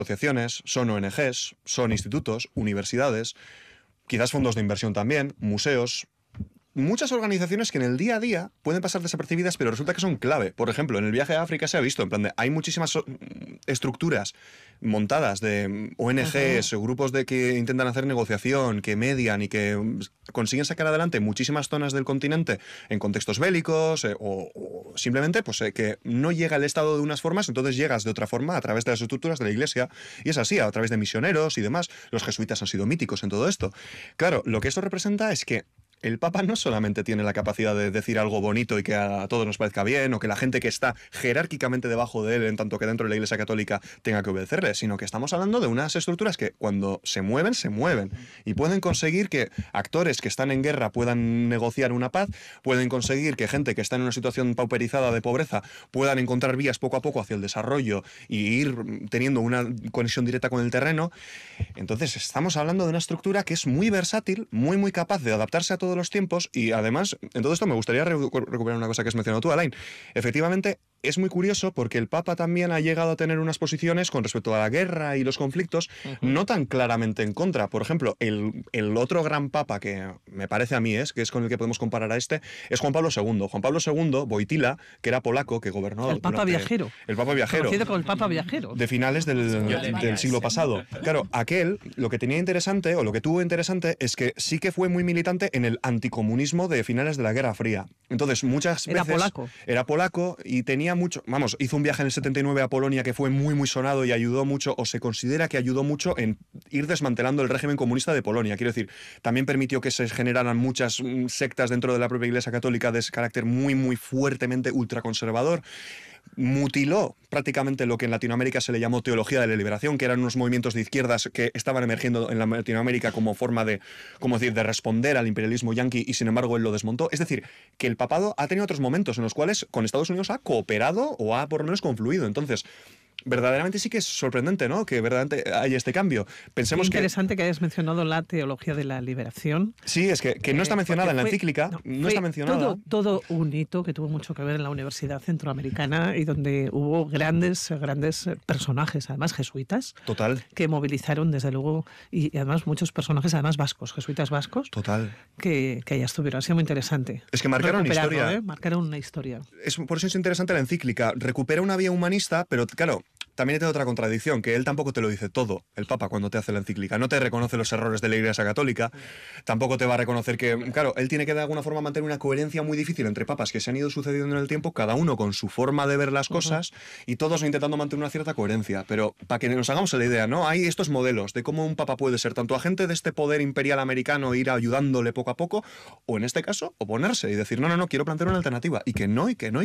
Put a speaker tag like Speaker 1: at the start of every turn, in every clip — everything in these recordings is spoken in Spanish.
Speaker 1: asociaciones, son ONGs, son institutos, universidades, quizás fondos de inversión también, museos. Muchas organizaciones que en el día a día pueden pasar desapercibidas, pero resulta que son clave. Por ejemplo, en el viaje a África se ha visto, en plan de, hay muchísimas estructuras montadas de ONGs, grupos de que intentan hacer negociación, que median y que consiguen sacar adelante muchísimas zonas del continente en contextos bélicos o simplemente pues, que no llega el Estado de unas formas, entonces llegas de otra forma a través de las estructuras de la Iglesia. Y es así, a través de misioneros y demás. Los jesuitas han sido míticos en todo esto. Claro, lo que esto representa es que el Papa no solamente tiene la capacidad de decir algo bonito y que a todos nos parezca bien, o que la gente que está jerárquicamente debajo de él, en tanto que dentro de la Iglesia Católica, tenga que obedecerle, sino que estamos hablando de unas estructuras que cuando se mueven, y pueden conseguir que actores que están en guerra puedan negociar una paz, pueden conseguir que gente que está en una situación pauperizada de pobreza puedan encontrar vías poco a poco hacia el desarrollo y ir teniendo una conexión directa con el terreno. Entonces estamos hablando de una estructura que es muy versátil, muy capaz de adaptarse a todo los tiempos y además, en todo esto me gustaría recuperar una cosa que has mencionado tú, Alain. Efectivamente, es muy curioso porque el Papa también ha llegado a tener unas posiciones con respecto a la guerra y los conflictos no tan claramente en contra. Por ejemplo, el otro gran Papa que me parece a mí que es con el que podemos comparar a este, es Juan Pablo II. Juan Pablo II, Wojtyła, que era polaco, que gobernó...
Speaker 2: El Papa Viajero.
Speaker 1: El Papa Viajero.
Speaker 2: Conocido como el Papa Viajero.
Speaker 1: De finales del siglo pasado. Claro, aquel, lo que tenía interesante, o lo que tuvo interesante, es que sí que fue muy militante en el anticomunismo de finales de la Guerra Fría. Entonces, muchas veces... Era polaco y tenía mucho... Vamos, hizo un viaje en el 79 a Polonia que fue muy sonado y ayudó mucho, o se considera que ayudó mucho en ir desmantelando el régimen comunista de Polonia. Quiero decir, también permitió que se generaran muchas sectas dentro de la propia Iglesia Católica de ese carácter muy fuertemente ultraconservador. Mutiló prácticamente lo que en Latinoamérica se le llamó teología de la liberación, que eran unos movimientos de izquierdas que estaban emergiendo en Latinoamérica como forma de, de responder al imperialismo yanqui, y sin embargo él lo desmontó. Es decir, que el papado ha tenido otros momentos en los cuales con Estados Unidos ha cooperado o ha por lo menos confluido. Entonces, verdaderamente sí que es sorprendente, ¿no?, que verdaderamente haya este cambio. Pensemos
Speaker 2: Qué interesante que hayas mencionado la teología de la liberación.
Speaker 1: Sí, es que no está mencionada en la encíclica, no está mencionada.
Speaker 2: Todo un hito que tuvo mucho que ver en la Universidad Centroamericana y donde hubo grandes personajes, además jesuitas,
Speaker 1: total,
Speaker 2: que movilizaron desde luego, y además muchos personajes además vascos, jesuitas vascos,
Speaker 1: total,
Speaker 2: que allá estuvieron. Ha sido muy interesante.
Speaker 1: Es que marcaron historia.
Speaker 2: Marcaron una historia.
Speaker 1: Por eso es interesante la encíclica. Recupera una vía humanista, pero claro, también tiene otra contradicción, que él tampoco te lo dice todo, el Papa, cuando te hace la encíclica. No te reconoce los errores de la Iglesia Católica, tampoco te va a reconocer que... Claro, él tiene que de alguna forma mantener una coherencia muy difícil entre papas que se han ido sucediendo en el tiempo, cada uno con su forma de ver las cosas, y todos intentando mantener una cierta coherencia. Pero para que nos hagamos la idea, ¿no?, hay estos modelos de cómo un papa puede ser tanto agente de este poder imperial americano e ir ayudándole poco a poco, o en este caso, oponerse y decir, no, quiero plantear una alternativa, y que no.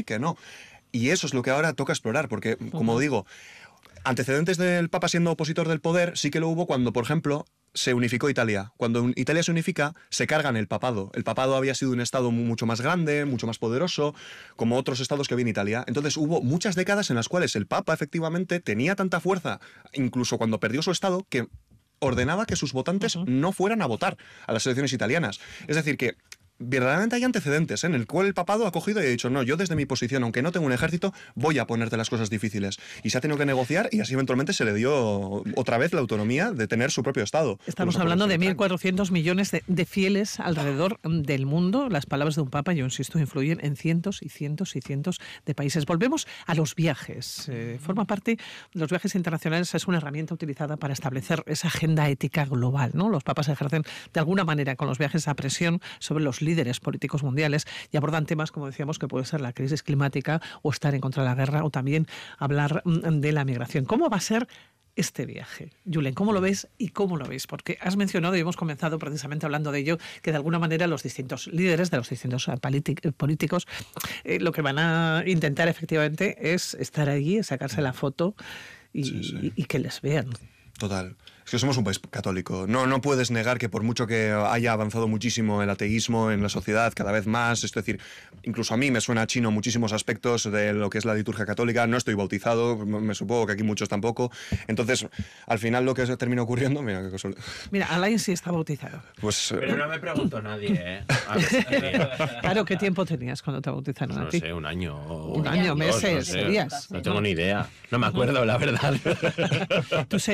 Speaker 1: Y eso es lo que ahora toca explorar, porque, como digo, antecedentes del Papa siendo opositor del poder sí que lo hubo cuando, por ejemplo, se unificó Italia. Cuando Italia se unifica, se cargan el papado. El papado había sido un estado mucho más grande, mucho más poderoso, como otros estados que había en Italia. Entonces hubo muchas décadas en las cuales el Papa efectivamente tenía tanta fuerza, incluso cuando perdió su estado, que ordenaba que sus votantes no fueran a votar a las elecciones italianas. Es decir, que verdaderamente hay antecedentes en el cual el papado ha cogido y ha dicho, no, yo desde mi posición, aunque no tengo un ejército, voy a ponerte las cosas difíciles. Y se ha tenido que negociar, y así eventualmente se le dio otra vez la autonomía de tener su propio Estado.
Speaker 2: Estamos hablando de 1.400 millones de fieles alrededor del mundo. Las palabras de un papa, yo insisto, influyen en cientos y cientos de países. Volvemos a los viajes. Forma parte, los viajes internacionales es una herramienta utilizada para establecer esa agenda ética global, ¿no? Los papas ejercen de alguna manera con los viajes esa presión sobre los líderes políticos mundiales y abordan temas, como decíamos, que puede ser la crisis climática o estar en contra de la guerra, o también hablar de la migración. ¿Cómo va a ser este viaje? Julen, ¿cómo lo ves y cómo lo veis? Porque has mencionado, y hemos comenzado precisamente hablando de ello, que de alguna manera los distintos líderes de los distintos políticos lo que van a intentar efectivamente es estar allí, sacarse la foto y que les vean.
Speaker 1: Total. Es que somos un país católico. No puedes negar que por mucho que haya avanzado muchísimo el ateísmo en la sociedad, cada vez más, es decir, incluso a mí me suena chino muchísimos aspectos de lo que es la liturgia católica. No estoy bautizado, me supongo que aquí muchos tampoco. Entonces, al final lo que se termina ocurriendo...
Speaker 2: Mira, Alain sí está bautizado.
Speaker 1: Pues,
Speaker 3: pero no me preguntó nadie, ¿eh?
Speaker 2: Claro, ¿qué tiempo tenías cuando te bautizaron a ti?
Speaker 3: No sé, un año.
Speaker 2: Un año, meses, días.
Speaker 3: No tengo ni idea. No me acuerdo, la verdad.
Speaker 2: ¿Tú